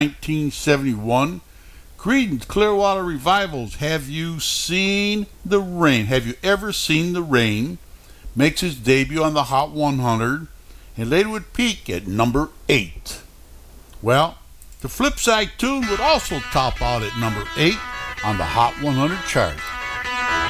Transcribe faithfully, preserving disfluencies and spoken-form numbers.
nineteen seventy-one, Creedence Clearwater Revival's Have You Seen the Rain? Have You Ever Seen the Rain? Makes its debut on the Hot one hundred and later would peak at number eight. Well, the flip side tune would also top out at number eight on the Hot one hundred chart.